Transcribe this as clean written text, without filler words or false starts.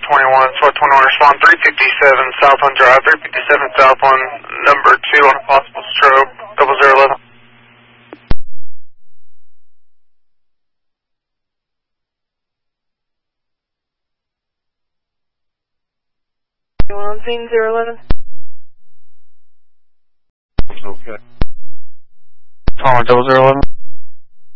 SWAT 21, respond 357 South on Drive, 357 South on number 2 on a possible strobe, 0011. On scene 011. Okay. On 0011.